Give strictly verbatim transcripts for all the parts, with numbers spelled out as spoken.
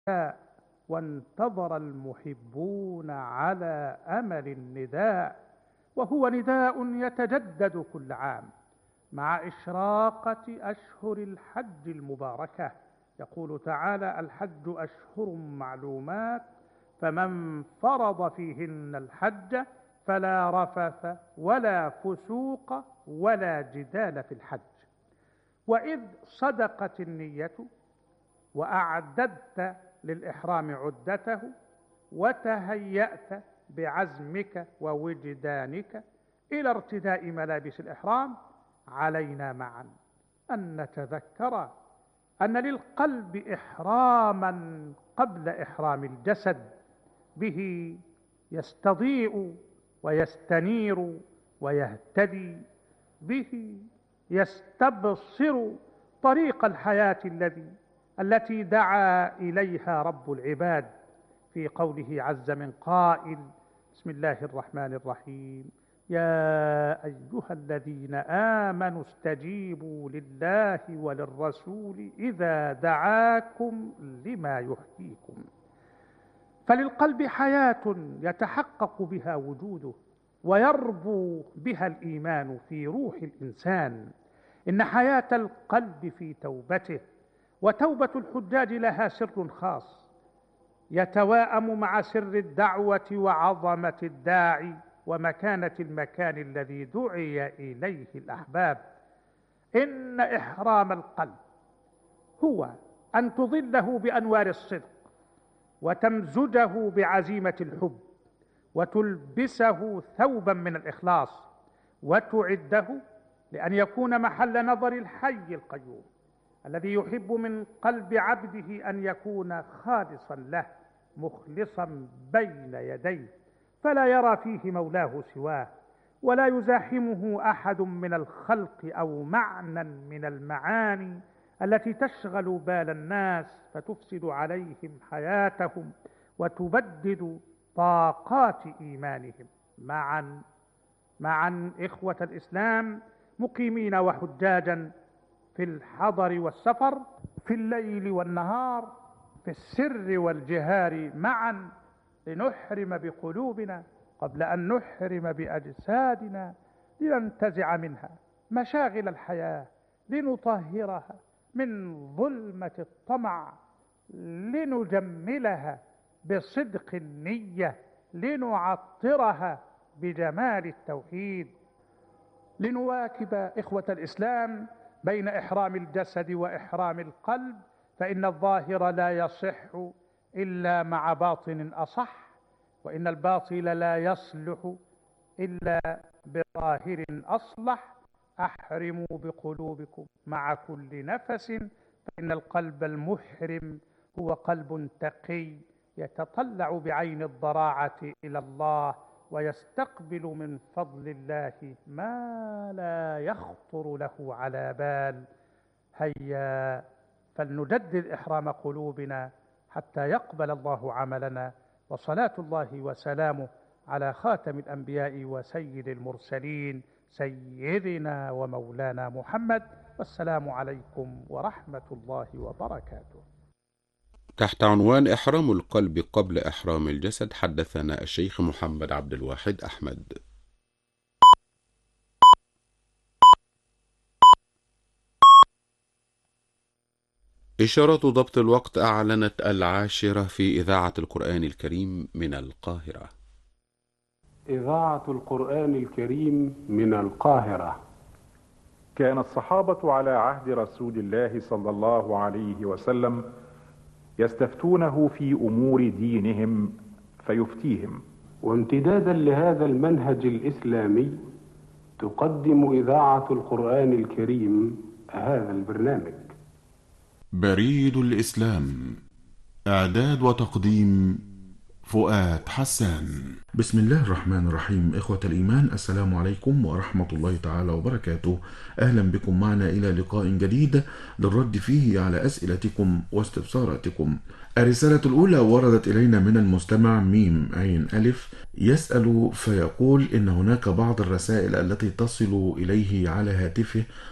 وانتظر المحبون على أمل النداء، وهو نداء يتجدد كل عام مع إشراقة أشهر الحج المباركة. يقول تعالى: الحج أشهر معلومات، فمن فرض فيهن الحج فلا رفث ولا فسوق ولا جدال في الحج. وإذ صدقت النية وأعددت للإحرام عدته وتهيأت بعزمك ووجدانك إلى ارتداء ملابس الإحرام، علينا معا أن نتذكر أن للقلب إحراما قبل إحرام الجسد، به يستضيء ويستنير ويهتدي، به يستبصر طريق الحياة الذي التي دعا إليها رب العباد في قوله عز من قائل: بسم الله الرحمن الرحيم، يا أيها الذين آمنوا استجيبوا لله وللرسول إذا دعاكم لما يحييكم. فللقلب حياة يتحقق بها وجوده ويربو بها الإيمان في روح الإنسان. إن حياة القلب في توبته، وتوبة الحجاج لها سر خاص يتواءم مع سر الدعوة وعظمة الداعي ومكانة المكان الذي دعي إليه الأحباب. إن إحرام القلب هو أن تظله بأنوار الصدق، وتمزجه بعزيمة الحب، وتلبسه ثوبا من الإخلاص، وتعده لأن يكون محل نظر الحي القيوم الذي يحب من قلب عبده أن يكون خالصا له، مخلصا بين يديه، فلا يرى فيه مولاه سواه، ولا يزاحمه أحد من الخلق أو معنى من المعاني التي تشغل بال الناس فتفسد عليهم حياتهم وتبدد طاقات إيمانهم. معا معا إخوة الإسلام، مقيمين وحجاجا، في الحضر والسفر، في الليل والنهار، في السر والجهار، معا لنحرم بقلوبنا قبل أن نحرم بأجسادنا، لننتزع منها مشاغل الحياة، لنطهرها من ظلمة الطمع، لنجملها بصدق النية، لنعطرها بجمال التوحيد، لنواكب إخوة الإسلام بين إحرام الجسد وإحرام القلب، فإن الظاهر لا يصح إلا مع باطن أصح، وإن الباطل لا يصلح إلا بظاهر أصلح. أحرموا بقلوبكم مع كل نفس، فإن القلب المحرم هو قلب تقي يتطلع بعين الضراعة إلى الله، ويستقبل من فضل الله ما لا يخطر له على بال. هيا فلنجدد إحرام قلوبنا حتى يقبل الله عملنا، وصلاة الله وسلامه على خاتم الأنبياء وسيد المرسلين سيدنا ومولانا محمد، والسلام عليكم ورحمة الله وبركاته. تحت عنوان إحرام القلب قبل إحرام الجسد، حدثنا الشيخ محمد عبد الواحد أحمد. إشارة ضبط الوقت أعلنت العاشرة في إذاعة القرآن الكريم من القاهرة. إذاعة القرآن الكريم من القاهرة. كان الصحابة على عهد رسول الله صلى الله عليه وسلم يستفتونه في أمور دينهم فيفتيهم. وامتدادا لهذا المنهج الإسلامي تقدم إذاعة القرآن الكريم هذا البرنامج. بريد الإسلام، إعداد وتقديم فؤاد حسان. بسم الله الرحمن الرحيم. إخوة الإيمان، السلام عليكم ورحمة الله تعالى وبركاته. أهلا بكم معنا إلى لقاء جديد للرد فيه على أسئلتكم واستفساراتكم. الرسالة الأولى وردت إلينا من المستمع ميم عين ألف، يسأل فيقول إن هناك بعض الرسائل التي تصل إليه على هاتفه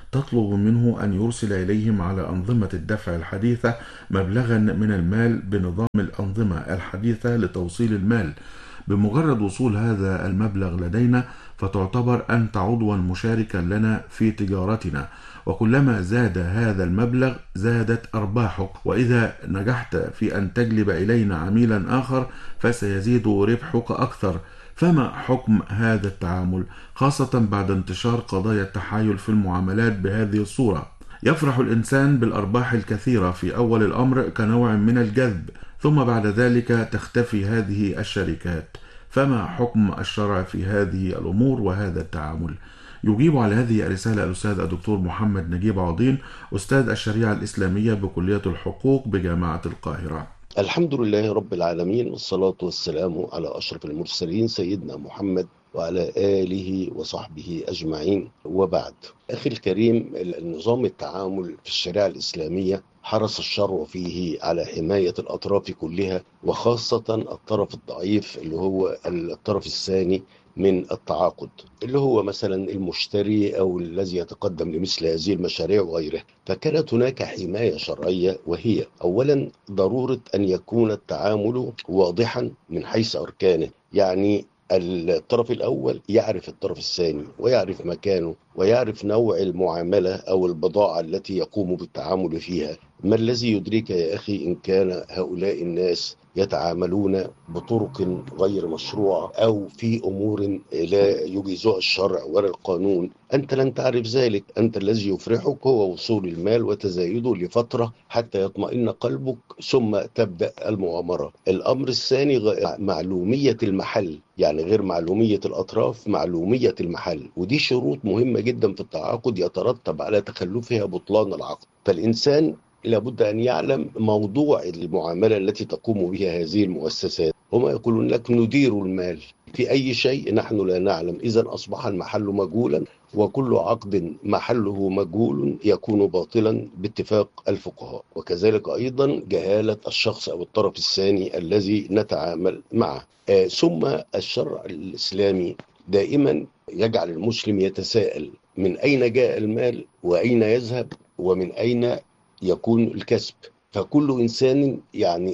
تطلب منه أن يرسل إليهم على أنظمة الدفع الحديثة مبلغا من المال بنظام الأنظمة الحديثة لتوصيل المال. بمجرد وصول هذا المبلغ لدينا فتعتبر أنت عضوا مشاركا لنا في تجارتنا، وكلما زاد هذا المبلغ زادت أرباحك، وإذا نجحت في أن تجلب إلينا عميلا آخر فسيزيد ربحك أكثر. فما حكم هذا التعامل، خاصة بعد انتشار قضايا التحايل في المعاملات بهذه الصورة؟ يفرح الإنسان بالأرباح الكثيرة في أول الأمر كنوع من الجذب، ثم بعد ذلك تختفي هذه الشركات. فما حكم الشرع في هذه الأمور وهذا التعامل؟ يجيب على هذه الرسالة الأستاذ الدكتور محمد نجيب عوضين، أستاذ الشريعة الإسلامية بكلية الحقوق بجامعة القاهرة. الحمد لله رب العالمين، والصلاة والسلام على أشرف المرسلين سيدنا محمد وعلى آله وصحبه أجمعين، وبعد. أخي الكريم، النظام التعامل في الشريعة الإسلامية حرص الشرع فيه على حماية الأطراف كلها، وخاصة الطرف الضعيف اللي هو الطرف الثاني من التعاقد، اللي هو مثلا المشتري أو الذي يتقدم لمثل هذه المشاريع وغيرها. فكانت هناك حماية شرعية، وهي أولا ضرورة أن يكون التعامل واضحا من حيث أركانه، يعني الطرف الأول يعرف الطرف الثاني ويعرف مكانه ويعرف نوع المعاملة أو البضاعة التي يقوم بالتعامل فيها. ما الذي يدرك يا أخي إن كان هؤلاء الناس يتعاملون بطرق غير مشروعة أو في أمور لا يجيزها الشرع ولا القانون؟ أنت لن تعرف ذلك. أنت الذي يفرحك هو وصول المال وتزايده لفترة حتى يطمئن قلبك، ثم تبدأ المؤامرة. الأمر الثاني معلومية المحل، يعني غير معلومية الأطراف، معلومية المحل، ودي شروط مهمة جدا في التعاقد يترتب على تخلفها بطلان العقد. فالإنسان لابد أن يعلم موضوع المعاملة التي تقوم بها هذه المؤسسات. هم يقولون لك ندير المال في أي شيء، نحن لا نعلم. إذن أصبح المحل مجهولا، وكل عقد محله مجهول يكون باطلا باتفاق الفقهاء. وكذلك أيضا جهالة الشخص أو الطرف الثاني الذي نتعامل معه. آه ثم الشرع الإسلامي دائما يجعل المسلم يتساءل: من أين جاء المال وأين يذهب ومن أين يكون الكسب؟ فكل إنسان يعني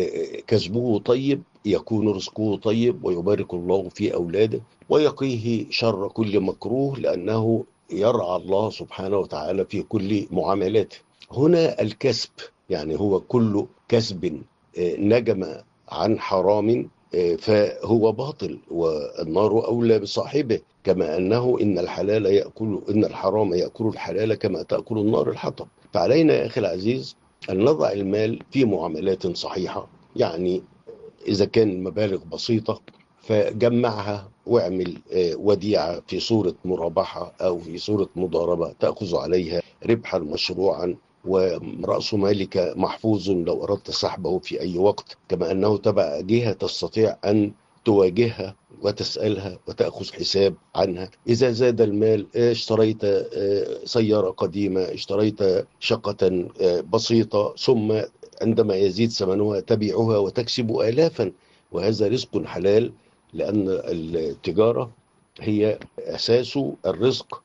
كسبه طيب يكون رزقه طيب، ويبارك الله في أولاده ويقيه شر كل مكروه، لأنه يرعى الله سبحانه وتعالى في كل معاملاته. هنا الكسب يعني هو كل كسب نجم عن حرام فهو باطل، والنار أولى بصاحبه، كما أنه إن الحلال يأكل إن الحرام يأكل الحلال كما تأكل النار الحطب. فعلينا يا أخي العزيز أن نضع المال في معاملات صحيحة، يعني إذا كان المبالغ بسيطة فجمعها واعمل وديعة في صورة مرابحة أو في صورة مضاربة تأخذ عليها ربحا مشروعا، ورأس مالك محفوظ لو أردت سحبه في أي وقت، كما أنه تبع جهة تستطيع أن تواجهها وتسألها وتأخذ حساب عنها. إذا زاد المال، اشتريت سيارة قديمة، اشتريت شقة بسيطة، ثم عندما يزيد ثمنها تبيعها وتكسب آلافا، وهذا رزق حلال، لأن التجارة هي أساس الرزق،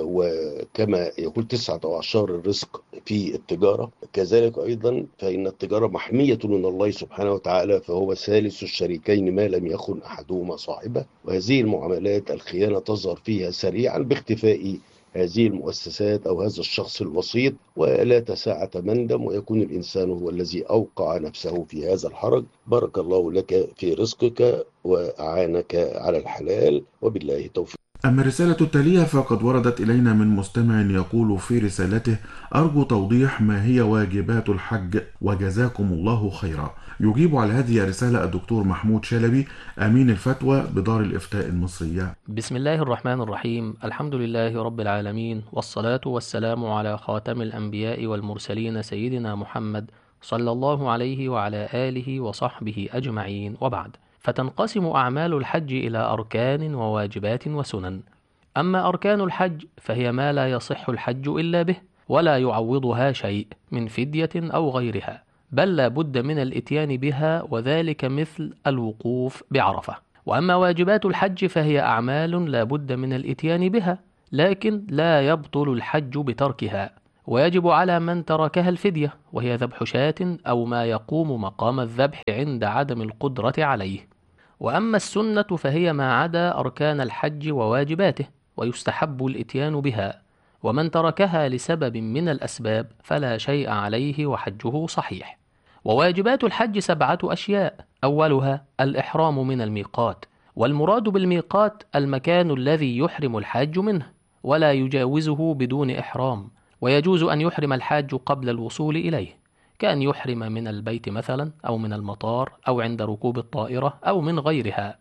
وكما يقول تسعة أعشار الرزق في التجارة. كذلك أيضا فإن التجارة محمية من الله سبحانه وتعالى، فهو ثالث الشريكين ما لم يخن أحدهما صاحبه. وهذه المعاملات الخيانة تظهر فيها سريعا باختفاء هذه المؤسسات أو هذا الشخص الوسيط، ولا تساعة مندم، ويكون الإنسان هو الذي أوقع نفسه في هذا الحرج. بارك الله لك في رزقك وأعانك على الحلال، وبالله توفيق. أما الرسالة التالية فقد وردت إلينا من مستمع يقول في رسالته: أرجو توضيح ما هي واجبات الحج وجزاكم الله خيرا. يجيب على هذه الرسالة الدكتور محمود شلبي، أمين الفتوى بدار الإفتاء المصرية. بسم الله الرحمن الرحيم. الحمد لله رب العالمين، والصلاة والسلام على خاتم الأنبياء والمرسلين سيدنا محمد صلى الله عليه وعلى آله وصحبه أجمعين، وبعد. فتنقسم أعمال الحج إلى أركان وواجبات وسنن. أما أركان الحج فهي ما لا يصح الحج إلا به، ولا يعوضها شيء من فدية أو غيرها، بل لا بد من الإتيان بها، وذلك مثل الوقوف بعرفة. وأما واجبات الحج فهي أعمال لا بد من الإتيان بها، لكن لا يبطل الحج بتركها، ويجب على من تركها الفدية، وهي ذبح شاة أو ما يقوم مقام الذبح عند عدم القدرة عليه. وأما السنة فهي ما عدا أركان الحج وواجباته، ويستحب الإتيان بها، ومن تركها لسبب من الأسباب فلا شيء عليه وحجه صحيح. وواجبات الحج سبعة أشياء: أولها الإحرام من الميقات، والمراد بالميقات المكان الذي يحرم الحاج منه ولا يجاوزه بدون إحرام، ويجوز أن يحرم الحاج قبل الوصول إليه، كأن يحرم من البيت مثلا أو من المطار أو عند ركوب الطائرة أو من غيرها.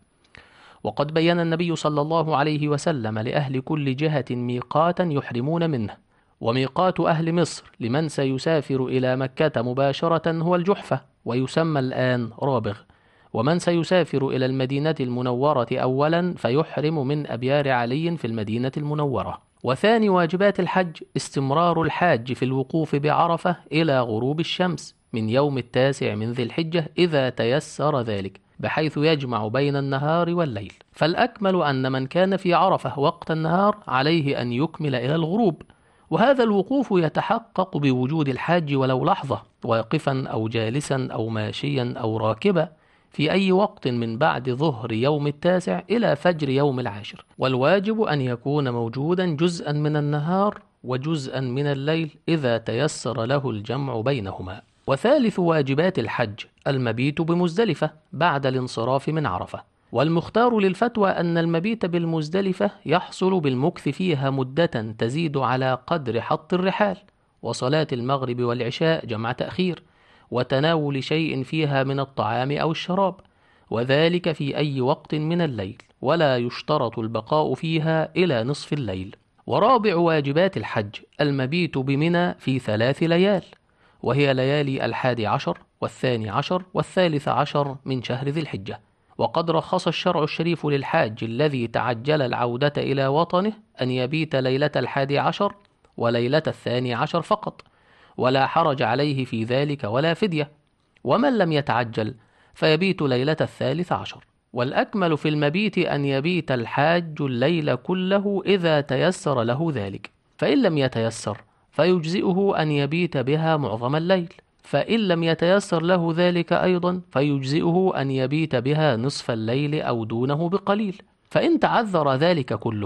وقد بين النبي صلى الله عليه وسلم لأهل كل جهة ميقاتا يحرمون منه، وميقات أهل مصر لمن سيسافر إلى مكة مباشرة هو الجحفة، ويسمى الآن رابغ، ومن سيسافر إلى المدينة المنورة أولا فيحرم من أبيار علي في المدينة المنورة. وثاني واجبات الحج استمرار الحاج في الوقوف بعرفة إلى غروب الشمس من يوم التاسع من ذي الحجة إذا تيسر ذلك، بحيث يجمع بين النهار والليل. فالأكمل أن من كان في عرفة وقت النهار عليه أن يكمل إلى الغروب، وهذا الوقوف يتحقق بوجود الحاج ولو لحظة، واقفا أو جالسا أو ماشيا أو راكبا، في أي وقت من بعد ظهر يوم التاسع إلى فجر يوم العاشر. والواجب أن يكون موجودا جزءا من النهار وجزءا من الليل إذا تيسر له الجمع بينهما. وثالث واجبات الحج المبيت بمزدلفة بعد الانصراف من عرفة، والمختار للفتوى أن المبيت بالمزدلفة يحصل بالمكث فيها مدة تزيد على قدر حط الرحال، وصلاة المغرب والعشاء جمع تأخير، وتناول شيء فيها من الطعام أو الشراب، وذلك في أي وقت من الليل، ولا يشترط البقاء فيها إلى نصف الليل. ورابع واجبات الحج المبيت بمنى في ثلاث ليال، وهي ليالي الحادي عشر والثاني عشر والثالث عشر من شهر ذي الحجة. وقد رخص الشرع الشريف للحاج الذي تعجل العودة إلى وطنه أن يبيت ليلة الحادي عشر وليلة الثاني عشر فقط، ولا حرج عليه في ذلك ولا فدية. ومن لم يتعجل فيبيت ليلة الثالث عشر. والأكمل في المبيت أن يبيت الحاج الليل كله إذا تيسر له ذلك، فإن لم يتيسر فيجزئه أن يبيت بها معظم الليل، فإن لم يتيسر له ذلك أيضا فيجزئه أن يبيت بها نصف الليل أو دونه بقليل. فإن تعذر ذلك كله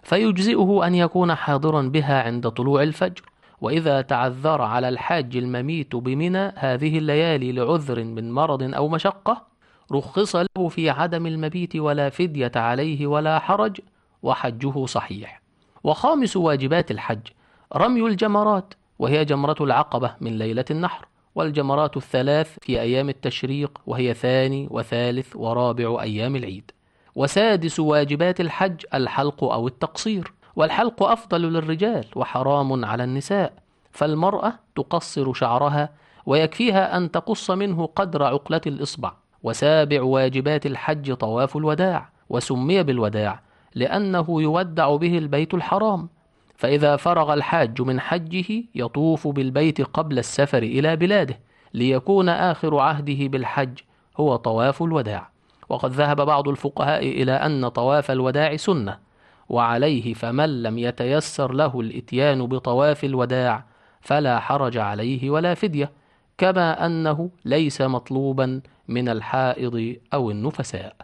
فيجزئه أن يكون حاضرا بها عند طلوع الفجر. وإذا تعذر على الحاج المميت بمنى هذه الليالي لعذر من مرض أو مشقة رخص له في عدم المبيت ولا فدية عليه ولا حرج، وحجه صحيح. وخامس واجبات الحج رمي الجمرات، وهي جمرة العقبة من ليلة النحر، والجمرات الثلاث في أيام التشريق، وهي ثاني وثالث ورابع أيام العيد. وسادس واجبات الحج الحلق أو التقصير، والحلق أفضل للرجال وحرام على النساء، فالمرأة تقصر شعرها ويكفيها أن تقص منه قدر عقلة الإصبع. وسابع واجبات الحج طواف الوداع، وسمي بالوداع لأنه يودع به البيت الحرام، فإذا فرغ الحاج من حجه يطوف بالبيت قبل السفر إلى بلاده، ليكون آخر عهده بالحج هو طواف الوداع. وقد ذهب بعض الفقهاء إلى أن طواف الوداع سنة، وعليه فمن لم يتيسر له الإتيان بطواف الوداع فلا حرج عليه ولا فدية، كما أنه ليس مطلوبا من الحائض أو النفساء.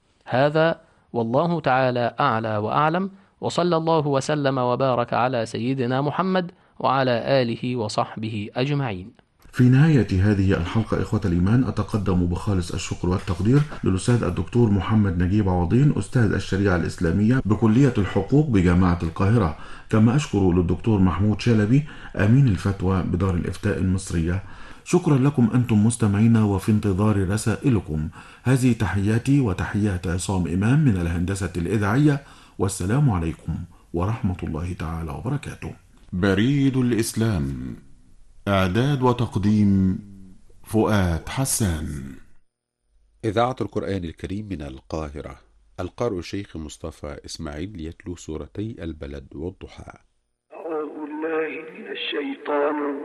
هذا والله تعالى أعلى وأعلم، وصلى الله وسلم وبارك على سيدنا محمد وعلى آله وصحبه أجمعين. في نهاية هذه الحلقة إخوة الإيمان أتقدم بخالص الشكر والتقدير للأستاذ الدكتور محمد نجيب عوضين أستاذ الشريعة الإسلامية بكلية الحقوق بجامعة القاهرة، كما أشكر للدكتور محمود شلبي أمين الفتوى بدار الإفتاء المصرية. شكرا لكم أنتم مستمعين، وفي انتظار رسائلكم. هذه تحياتي وتحيات عصام إمام من الهندسة الإذاعية، والسلام عليكم ورحمة الله تعالى وبركاته. بريد الإسلام، إعداد وتقديم فؤاد حسان. إذاعة القرآن الكريم من القاهرة. القارئ الشيخ مصطفى إسماعيل يتلو سورتي البلد والضحى. أعوذ بالله من الشيطان